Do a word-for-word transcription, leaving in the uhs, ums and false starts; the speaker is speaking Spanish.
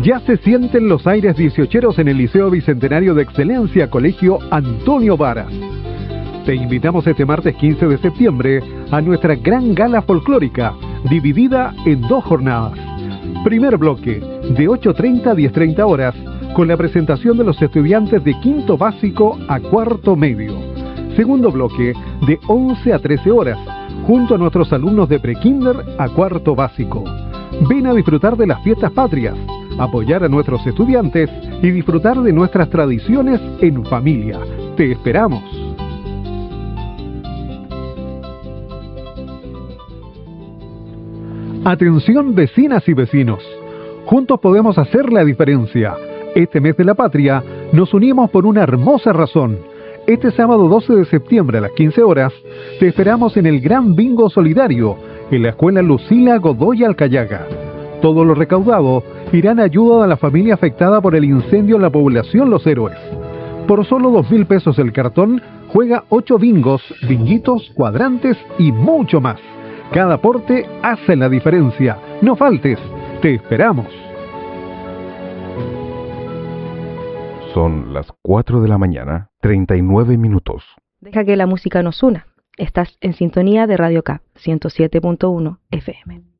Ya se sienten los aires dieciocheros en el Liceo Bicentenario de Excelencia Colegio Antonio Varas. Te invitamos este martes quince de septiembre a nuestra gran gala folclórica, dividida en dos jornadas. Primer bloque, de ocho treinta a diez treinta horas, con la presentación de los estudiantes de quinto básico a cuarto medio. Segundo bloque, de once a trece horas, junto a nuestros alumnos de prekinder a cuarto básico. Ven a disfrutar de las fiestas patrias, apoyar a nuestros estudiantes y disfrutar de nuestras tradiciones en familia. ¡Te esperamos! Atención vecinas y vecinos, juntos podemos hacer la diferencia. Este mes de la patria nos unimos por una hermosa razón. Este sábado doce de septiembre a las quince horas te esperamos en el Gran Bingo Solidario en la Escuela Lucila Godoy Alcayaga. Todo lo recaudado irá en ayuda a la familia afectada por el incendio en la población Los Héroes. Por solo dos mil pesos el cartón, juega ocho bingos, binguitos, cuadrantes y mucho más. Cada aporte hace la diferencia. No faltes, te esperamos. Son las cuatro de la mañana, treinta y nueve minutos. Deja que la música nos una. Estás en sintonía de Radio Cap ciento siete punto uno F M.